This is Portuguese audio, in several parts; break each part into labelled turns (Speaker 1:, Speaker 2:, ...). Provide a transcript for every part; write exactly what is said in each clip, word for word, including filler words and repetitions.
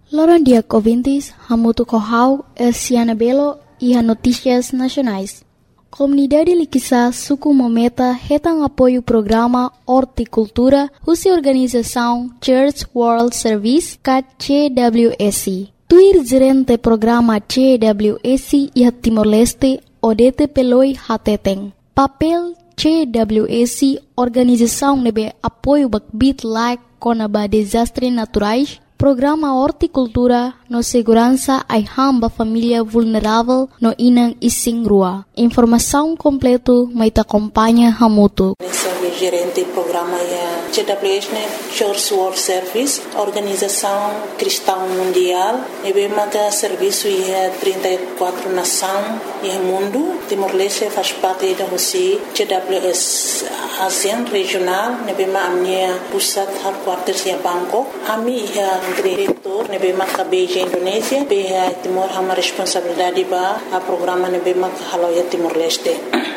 Speaker 1: Loron dia ouvintes, Hamutu Kohau, Elciana Belo e a Notícias Nacionais. Comunidade Liquissa Suku Mometa retam apoio o programa Horticultura, cuja organização Church World Service, C W S. Tuir gerente programa C W S e a Timor-Leste, Odete Peloi Hateteng. Papel C W S, organização nebe apoio bakbit like conaba desastres naturais, programa Horticultura no segurança ai hamba família vulnerável no inang ising rua. Informação completo mai ta acompanha Hamutu.
Speaker 2: Sou gerente do programa C W S, Church World Service, organização cristã mundial. E bem mata serviço em trinta e quatro nações no mundo. Timor-Leste faz parte da C W S ASEAN regional. E bem ma amnia pusat headquarters em Bangkok. Ami é diretor, ne bem mata Beijing Indonésia. Bem Timor hama responsabilidade ba a programa ne bem mata haloia Timor-Leste.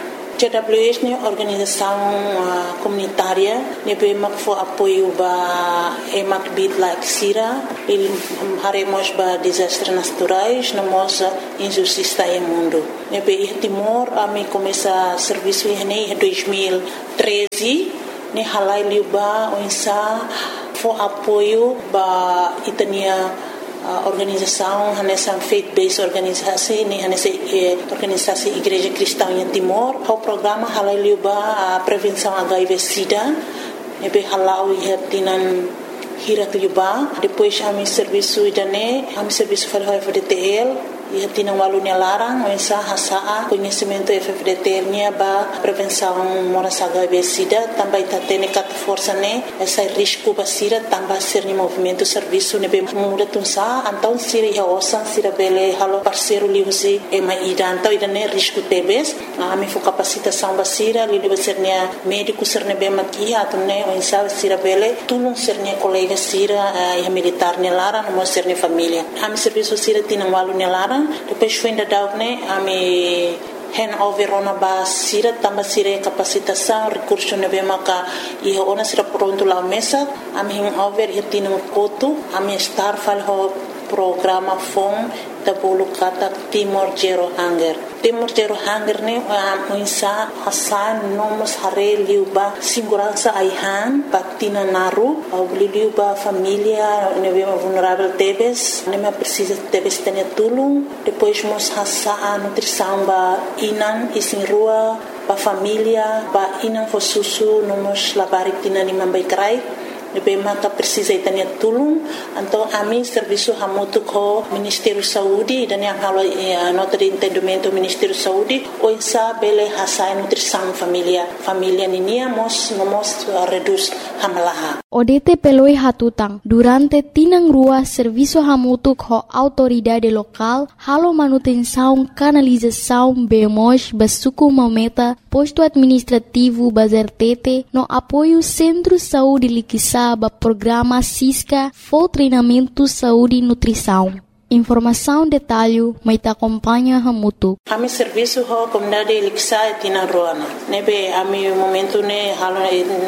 Speaker 2: C W S é organização uh, comunitária, ne bem mak fo apoio ba emak bit like sira, il haremos ba desastres naturais, na moça injustiça em mundo. Ne bem Timor a me começa serviço em dois mil e treze, ne halai liuba onsa fo apoio ba itania a organização nessa faith-based organização nem nessa organização Igreja Cristã em Timor o programa halaliuba a prevenção H I V/Sida e be halau e tinan hiratliuba depois a mi serviço idane a mi serviço para o F D T L e tinan walunya larang mensa hasa conhecimento F D T L nya ba prevenção moras H I V/Sida também tá tendo cat força né essa risco ba sira também ser ni movimento serviço ne be muda tunsa então sira ya osan sira bele halo parceiro liusi e mai ida então ida ne risco tebes a mi fo capacitação ba sira li de ser ne médico ser ne be makia tu ne mensa sira bele tulung ser ne colega sira e militar ne lara no ser ne família a mi serviço sira tinan walunya lara depois foi ainda dar né a me handover ona ba sira tamba sira capacitação recurso ne be maka e ona sira pronto lá mesa a me handover e tino koto a me star fal ho programa fom da bolo kata Timor Zero Hunger Timor Zero Hunger ne a insa hasan nomos hare liuba segurança aihan patina naru au liuba família ne be vulnerável tebes ne me precisa tebes tenha tulung depois mos hasa a nutrição ba inan isin rua ba família ba inan fo susu nomos labari tina ni mambai krai ne be maka precisa itania tulung então a mim serviço hamutu ko Ministério Saúde dan yang halo nota de entendimento Ministério Saúde o insa bele hasa nutrição família família ninia mos nomos reduz hamalaha
Speaker 1: Odete peloi hatutang durante tinang rua serviço hamutu ko autoridade local halo manutenção canalização bemos basuku mometa posto administrativo bazertete no apoio Centro Saúde Liquissa ba programa Cisca for treinamento saúde e nutrição. Informação detalhe mai ta acompanha Hamutu.
Speaker 2: A mi serviço ho comunidade Liquissa e tina roana. Nebe a mi momento ne halo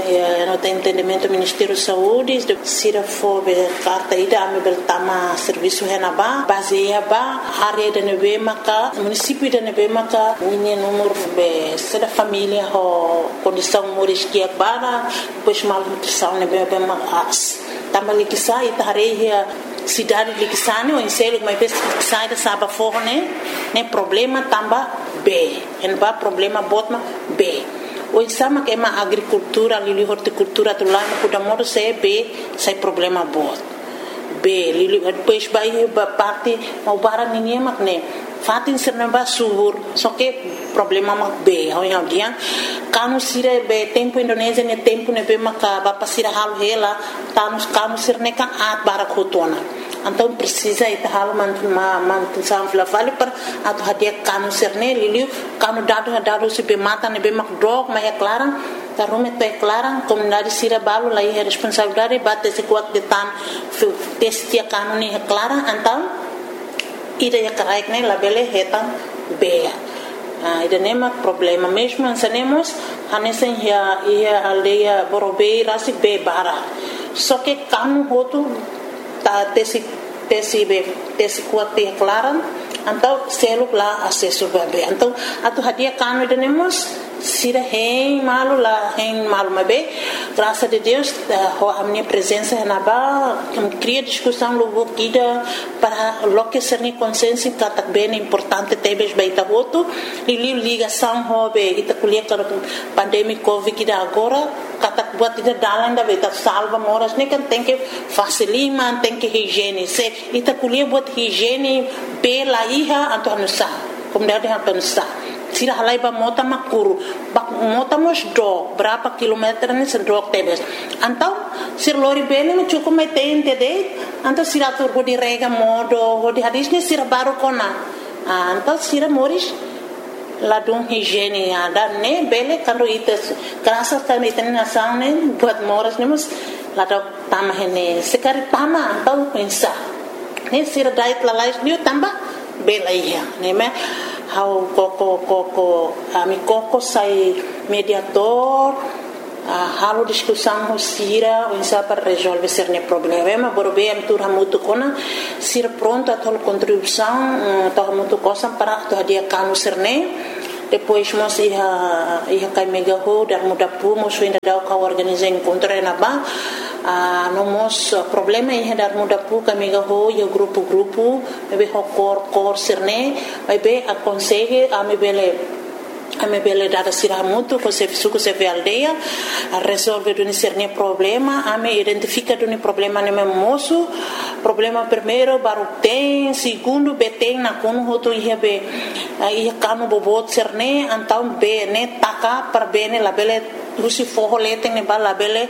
Speaker 2: no tem entendimento Ministério Saúde de sira fo be carta ida a mi beltama serviço hena ba baseia ba área de nebe maka município de nebe maka minha número be sera família ho condição moris que bara depois mal nutrição nebe be mas tamba Liquissa e tareia cidade Liquissa ne o enselo mas pes sai da saba forne ne problema tamba B en ba problema botma B o insama que é uma agricultura ali horticultura tu lá no Kudamoro se B sai problema bot B li depois vai ba parte mau barang ninguém mak ne fatin serna ba subur só que problema mak B ho yang dia kanu sire be tempo Indonésia ne tempo ne be maka ba pasira hal hela tanus kanu sirne ka at barakotona então precisa ita hal man ma man sam fla vale per atu hadia kanu sirne liliu kanu dado dado se be mata ne be mak drog ma é clara ta rume te clara comunidade sira balu lai é responsabilidade bate se kuat de tan testia kanu ni é clara então ida ya karaik ne labele hetan be ah ida nema problema mesmo ansanemos hanesen ya ia aldeia borobei rasi be bara só que kanu hotu ta tesi tesi be tesi kuat te klaran então seluk lá acesso bebê então atu hadia kanu denemos sira hein malu lá hein malu mabe graças a Deus a minha presença na ba cria discussão logo kida para loque ser ni consciência que bem importante tebes baita voto e ligação hobe ita kuliah para pandemia covid kida agora kata buat ita dalan da beta salva moras ni kan tem que facilitar tem que higiene se ita kuliah buat higiene pela iha atau nusa kemudian atau nusa sira halai ba mota makuru bak mota mos do berapa kilometer ni sedok tebes antau sir lori bene no cukup metente de antau sira tur bodi rega modo bodi hadis ni sira baru kona antau sira moris ladung higiene ada ne bele kalau itu kerasa kan itu nasang ne buat moras ni mus ladau tamah ini sekali tamah antau pensa ne sira dait lalais ni tambah bela iya ne me how koko koko ami koko sai mediator uh, halo discussão sira onsa para resolver cerne problema borbe am tur hamutu kona sir pronto a tol contribuição to hamutu cosa para to dia kanu cerne depois mos ia ia kai mega ho dar muda pu mos ainda dau ka organizar encontro na ba a uh, nomos uh, problema ia dar muda pu ka mega ho ia grupo grupo be ho cor cor cerne vai be aconselhe a me bele a me bele dada sira muito com se suco se ve aldeia a resolver do cerne problema a me identifica do problema no meu moço problema primeiro baru tem segundo be tem na kono hoto ia be ia kanu bobot cerne então be ne taka para bene la bele Rusi forro lete ne bala bele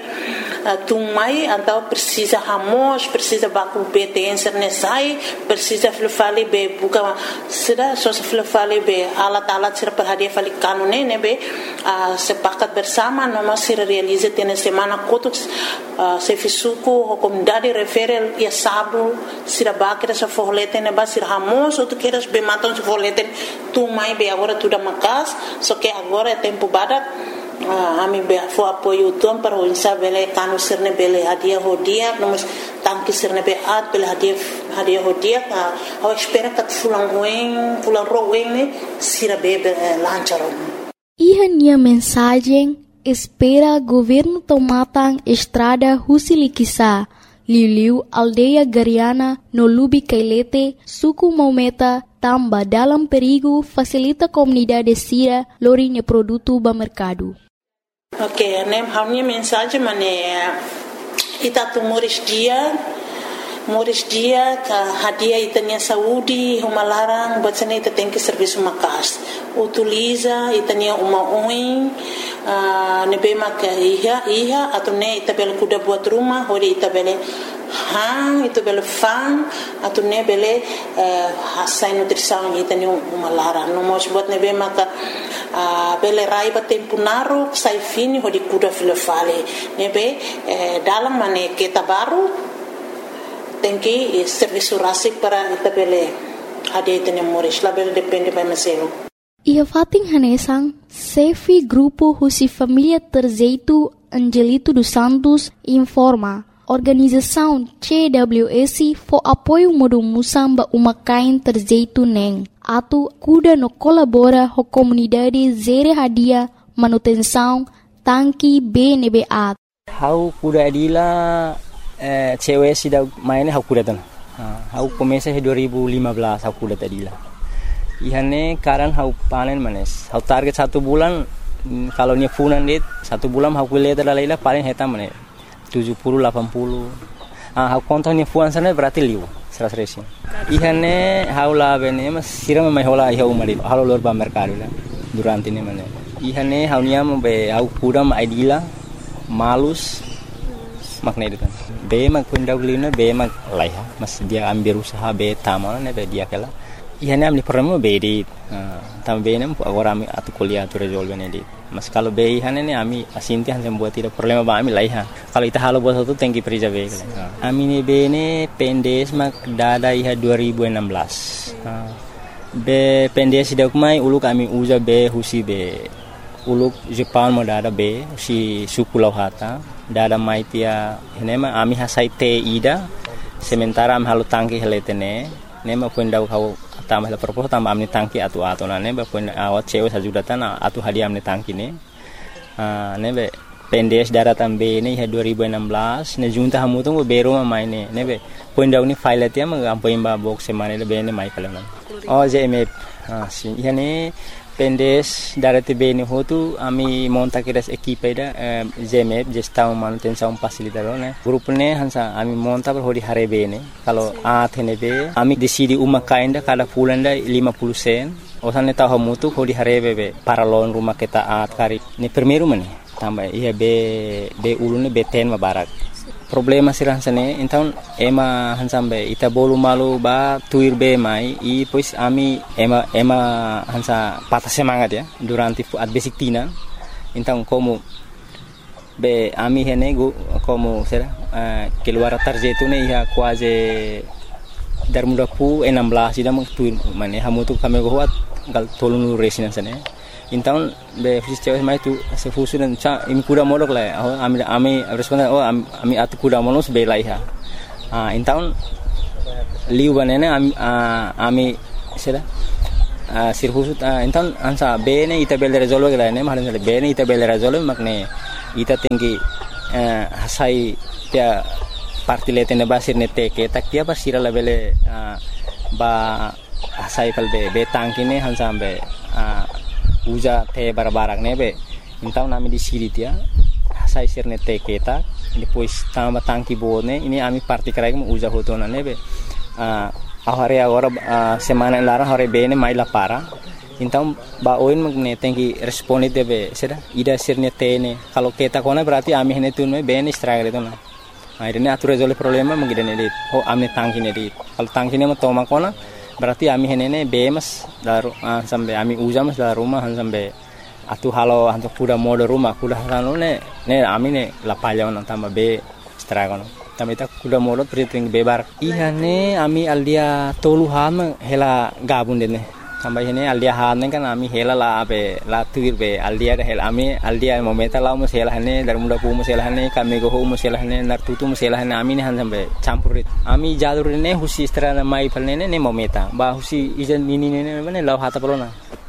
Speaker 2: tumai então precisa ramos precisa baku betência nesai precisa flefale be buka será só se flefale be ala tala será para dia fali kanune ne be sepakat bersama noma se realiza tene semana kotos se fisuko a comunidade refere ia sábado será bakira se forro lete ne ba será ramos ou tu queres be matam se forro lete tumai be agora tudo macas só que agora é tempo badak a mim be fo apoio tom para o insabele kanu serne bele hadia hodia nomos tanki serne be at bele hadia hadia hodia a espera que fulan ruim fulan ruim ne sira bebe lancharon
Speaker 1: Iha nia mensagem espera governo tomatang estrada Husilikisa Liu aldeia Gariana no Lubi Kailete suku Maumeta tamba dalam perigo facilita comunidade sira lorinha produto ba mercado.
Speaker 2: Ok, nem a minha mensagem é ita tu moris dia moris dia ka hadia itanya saúde uma larang batsane ita tem que serviço makas utiliza itanya uma oin nebe mak iha iha atau ne ita bel kuda buat rumah hori ita bele hang itu bele fang atau ne bele hasai nutrição itanya uma larang no mos buat nebe mak bele rai ba tempo naru sai fini hodi kuda filofale nebe dalam mane kita baru tem que serviço rasik para itabele ade tene moris label depende by meselo
Speaker 1: ia fating hanesang Sefi grupo Husi Família Terzeito Angelito dos Santos informa organização C W S for apoio modo musamba uma kain terzeito neng atu kuda no colabora ho comunidade zere hadia manutenção tanki B N B A
Speaker 3: how kuda adila Eh, cewek sudah mainnya aku datang. Aku komesa dua ribu lima belas aku datang adila. Ihane karan aku panen manes. Aku target satu bulan kalau nya funan dit satu bulan aku lihat ada leila paling heta manes tujuh puluh delapan puluh. Ah aku kontak nya fuan sana berarti liu seratus resin. Ihane aku lah bene mas siram mai hola iha umari. Halo lor ba mercado lah durante ini manes. Ihane aku nya be aku kuda ma adila malus makna itu kan be mak pendahulunya be mak laiha mas dia ambil usaha be taman ne be dia kala ihane amni problema be di tam be nem agora ami atu kuliah tu resolve ne di mas kalau be ihane ne ami asinti han buat tidak problema ba ami laiha kalau ita halo buat itu tengki perija be ami ne be ne pendes mak dada iha dua ribu enam belas be pendes dak mai uluk ami uza be husi be uluk Jepang mo dada be si suku lauhata dada mai tia hinema ami hasai te ida sementara am halo tangki heletene ne ma pun dau kau tambah la propos tambah amni tangki atu atu na ne ba pun awat cewek sajudatan atu hadiah amni tangki ne ah ne be pendes daratan be ne ha dua ribu enam belas ne junta hamu tu bero ma mai ne ne be pun dau ni file tia ma ampo imba box semane le be ne mai kala na oh J M F ah si yani pendes darate be ne hotu ami monta kiras equipe da J M F gestão manutenção facilitador ne grupo ne hansa ami monta per hodi hare be ne kalau a thene be ami decidi uma kainda kada pulanda lima puluh sen osane tahu mutu hodi hare be be paralon rumah kita at kari ne primeiro mane tambah iya be be ulune be ten mabarak problema sirah sane então ema hansambe ita bolu malu ba tuir be mai i pois ami ema ema hansa patah semangat ya durante at basic tina então como be ami hene go como será uh, keluar tarjetu ne ia quase dar muda pu enam belas ida mang tuir mane hamu tu kami go hat gal tolunu resina sane então be fiz cewek mai tu se fusu dan cha imi kuda modok la oh ami ami responden oh ami atu kuda monos be lai ha ah então liu banene ami ami sera ah sir fusu então ansa be ne ita bel resolve la ne mahalan be ne ita bel resolve makne ita tinggi hasai dia parti letene basir ne teke tak dia basira la bele ba hasai kal be be tangkine hansa be uja te barbarak nebe então nami di siri dia sai sirne te keta depois tambah tangki bone ini ami parti krai mu uja hotona nebe a ahare agora semana lara hore bene mai la para então ba oin magne tengi responde debe sera ida sirne tene kalau keta kona berarti ami hene tunme bene struggle itu na akhirnya atur resolve problema mengidane dit oh ami tangki ne dit kalau tangki ne toma kona berarti ami henene bemas daru uh, sampai ami uja mas daru rumah sampai atu halo hantu kuda mode rumah kuda halo ne ne ami ne lapalya on tamba be stragon tamba ita kuda mode priting bebar iya ne ami aldia tolu ham hela gabun dene tamba hene aldia han kan ami hela la be la tuir be aldia da hela ami aldia momenta la mo hela hane dar muda pu mo hela hane kami go ho mo hela hane nar tutu mo hela hane ami ne han sampai campurit ami jadur ne husi strana mai palne ne momenta ba husi ijan nini ne ne la hata polona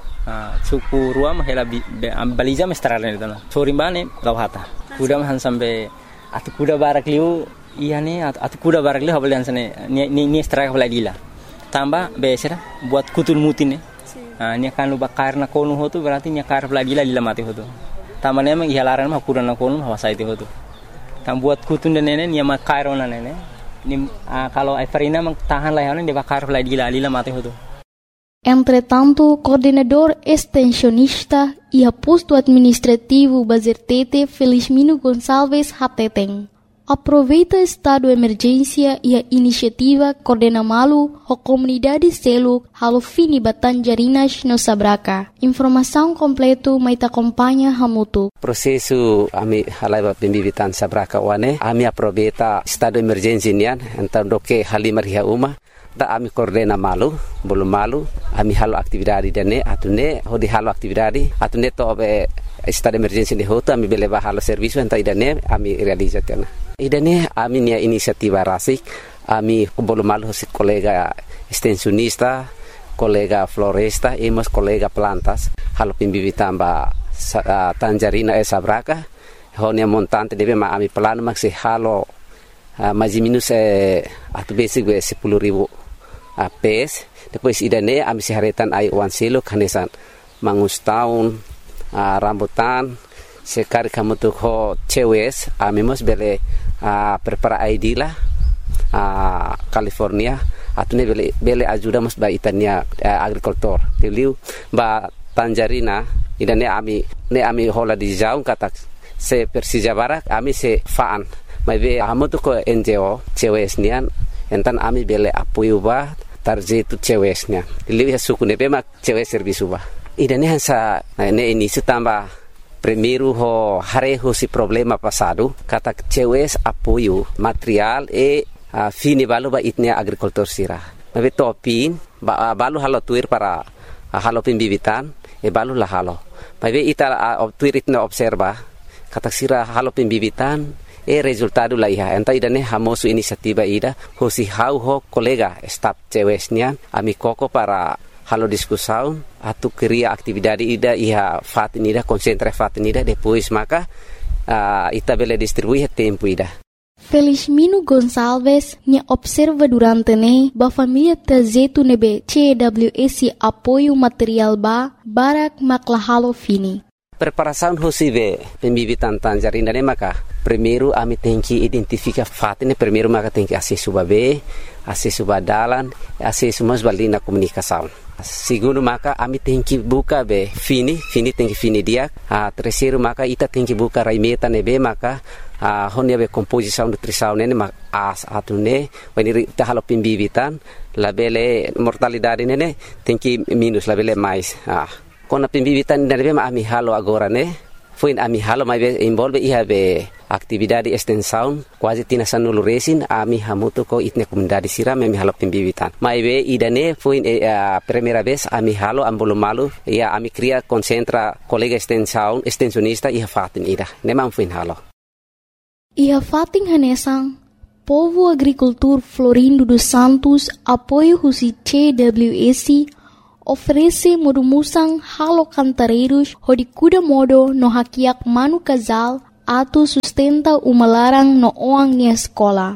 Speaker 3: ah suku ruam hela baliza me strana ne dana sori bane la hata kuda han sampai atu kuda barak liu iya ne atu kuda barak liu habal sane ni ni straka balila tambah besera buat kutul mutin ne ah nya kan luba karna konu hotu berarti nya kar lagi la lila mati hotu tamane emang ihalaran mah kuda na konu hawa saite hotu tam buat kutun den nene nya ma kairona nene ni ah, kalau Everina mang tahan lah ne de bakar lagi la lila mati hotu.
Speaker 1: Entretanto, coordenador extensionista e posto administrativo Bazertete Felizmino Gonçalves Hateteng aproveita estado de emergência e a iniciativa Coordena Malu a comunidade selo halo fini Batanjarinas no Sabraca. Informação completo mai te acompanha Hamutu.
Speaker 4: Processo ami halai pembibitan Sabraca wane ami aproveita estado de emergência nian então do que halimar ria uma da ami Coordena Malu belum malu ami halo aktividade dene atune hodi halo aktividade atune to be estado de emergência de hoto ami beleva halo serviço então idane ami realizatena idane ami nia inisiativa rasik ami belum malu hosi kolega extensionista kolega floresta e mas kolega plantas halo pembibitan ba uh, Tanjarina e Sabraca honia montante debe ma ami plan maksi halo uh, mais minus eh, atu basic be sepuluh ribu uh, pes depois idane ami siharetan ai wan silo kanesan mangus tahun uh, rambutan sekali kamu tuh ho cewes ami mos bele uh, prepara I D lah uh, California atune bele bele ajuda mos ba itania uh, agrikultur tiliu ba Tanjarina idane ami ne ami hola di jaung katak se Persija Barak ami se faan mai be amu tu ko N G O cewes nian entan ami bele apuyu ba tarjetu cewesnya lihat suku ne be mak cewes servisu ba idane hansa ne ini setamba primeiro ho hareho si problema passado katak cewes apoio material e uh, fini balu ba itnia agrikultur sira mai be topin ba balu halo tuir para uh, halo pembibitan e balu la halo mai be ita uh, tuir itna observa katak sira halo pembibitan e resultado la iha enta idane hamosu inisiativa ida hosi hau ho kolega staf cewesnya ami koko para halo diskusão atu queria atividade ida iha fatin ida concentra fatin ida depois maka uh, ita bele distribuir tempo ida.
Speaker 1: Felizmino Gonçalves nya observa durante ne ba família trajeto nebe C W S apoio material ba barak maklahalo fini.
Speaker 4: Preparação hosibe pembibitan tanjarinda ne maka primeiro ami tem que identificar fatine primeiro maka tem que acesso babe acesso badalan acesso mas balina comunicação. Segundo maka ami tem que buka be fini fini tem que fini dia a terceiro maka ita tem que buka raimeta nebe maka a honia be composição nutrição nene mak as atune when ita halo pembibitan labele mortalidade nene tem que minus labele mais ah kona pembibitan nene ma ami halo agora ne foi ami halo mai be involve iha be atividade extensão quase tina sanulu resin ami hamuto ko itne comunidade siram ami halo pembibitan mai be idane foi a primeira vez ami halo ambolo malu ia ami cria concentra colega extensão extensionista iha fatin ida nemam foi halo
Speaker 1: Iha fatin hanesang Povo Agricultor Florindo dos Santos apoio husi C W S oferece modumusang halo cantareiros hodi kuda modo no hakiak manu casal atu sustenta umalarang no oang ni escola.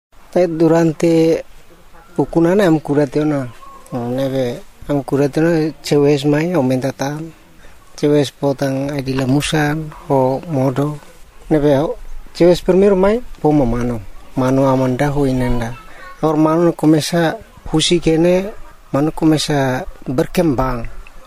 Speaker 5: Durante ukunana am kuratena neve am kuratena cewes mai aumenta tan cewes potang adila musan ho modo neve cewes primeiro mai poma mano mano amanda ho inenda or mano começa husi kene mano começa berkembang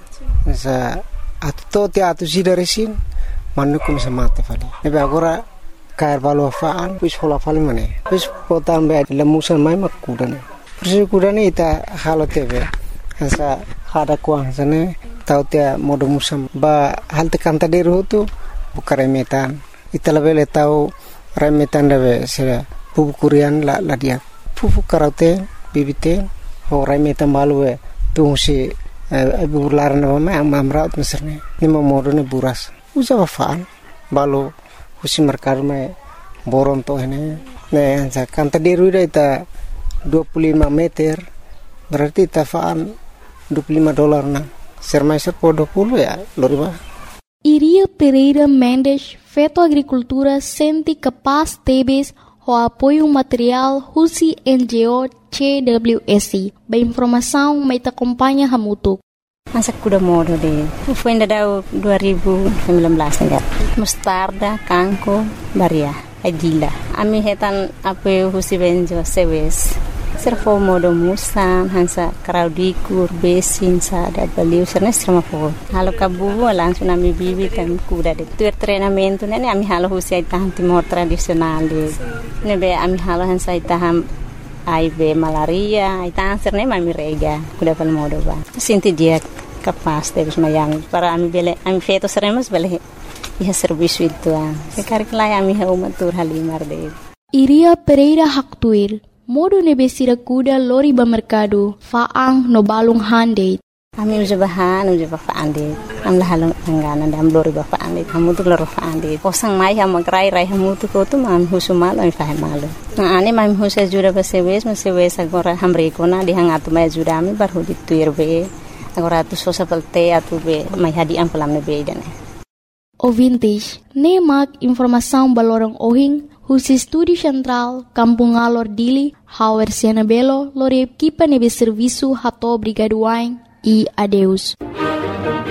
Speaker 5: sa atto te atu sidaresin mano começa mate fali nebe agora cair valo faan pus hola fali mane pus potam be lemusan mai makudane persi kudane ita halo tebe sa hada kuang sane tau te modo musam ba halte kanta deru tu bukare metan ita lebele tau remetan debe sera pupu kurian la la dia pupu karaute bibite ho remetan balue tu si ibu laran ma amra meserne ni modo ne buras usa faan balo husi merkar me boron to hene ne sa kanta deru ita dua puluh lima meter berarti ta faan dua puluh lima dolar na sermai serpo dua puluh ya loriba.
Speaker 1: Iria Pereira Mendes, Feto Agricultura, sente capaz tebes o apoio material husi N G O C W S. Ba informação mai te acompanha hamutuk.
Speaker 6: Masa kuda modo de. Foi ainda dua ribu sembilan belas ya. Mustarda, kanko, baria, adila. Ami hetan apoio husi N G O C W S. Servo modo musan hansa kraudikur besin sa da baliu serna serma fo halo kabu langsung ami bibi kan kuda de tu treinamento ne ami halo husi taham timor tradisional de ne be ami halo hansa taham ai be malaria ai taham serna ami rega kuda pal modo ba sinti dia capaz de mayang para ami bele ami feto seremos bele ia serviço itu ah sekar klai ami ha umatur halimar de
Speaker 1: Iria Pereira Haktuir modo nebesira kuda lori ba mercado faang no balung hande
Speaker 6: ami uja bahan uja ba faande am la halong angana dam lori ba faande hamu tu lori faande posang mai ha magrai rai hamu tu ko tu mam husumal ami fa malu na ane mam husa jura ba sewes ma sewes agora hamre ko na di hangatu mai jura ami bar hudi tuir be agora tu sosa pelte atu be mai hadi am pelam be dane
Speaker 1: o vintage ne mak informação balorong ohing Husi Studi Central, Kampung Alor Dili, Hauer Siana Belo, Lore Equipa Nebe Serviço Hato Brigaduain e adeus.